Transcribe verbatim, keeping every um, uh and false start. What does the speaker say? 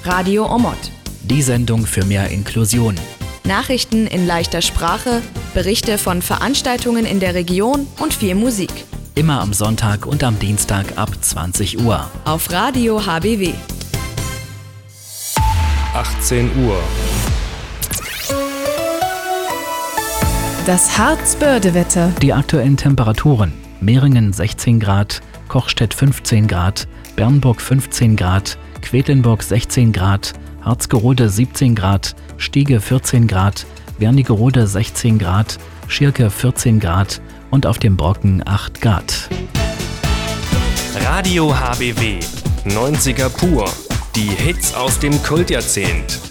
Radio Omot. Die Sendung für mehr Inklusion. Nachrichten in leichter Sprache, Berichte von Veranstaltungen in der Region und viel Musik. Immer am Sonntag und am Dienstag ab zwanzig Uhr. Auf Radio H B W. achtzehn Uhr. Das Harzbörde-Wetter. Die aktuellen Temperaturen: Mehringen sechzehn Grad, Kochstedt fünfzehn Grad, Bernburg fünfzehn Grad, Quedlinburg sechzehn Grad, Harzgerode siebzehn Grad, Stiege vierzehn Grad, Wernigerode sechzehn Grad, Schirke vierzehn Grad und auf dem Brocken acht Grad. Radio H B W, neunziger pur. Die Hits aus dem Kultjahrzehnt.